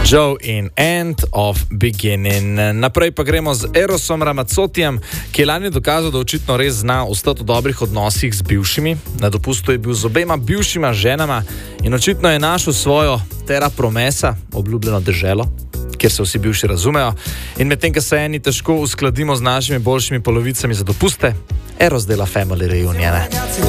Joe in End of Beginning. Naprej pa gremo z Erosom Ramazzotijem, ki je lani dokazal, da očitno res zna ostati v dobrih odnosih z bivšimi. Na dopustu je bil z obema bivšima ženama in očitno je našel svojo terra promesa, obljubljeno deželo, kjer se vsi bivši razumejo. In medtem, ko se eni težko uskladimo z našimi boljšimi polovicami za dopuste, Eros dela family reunione.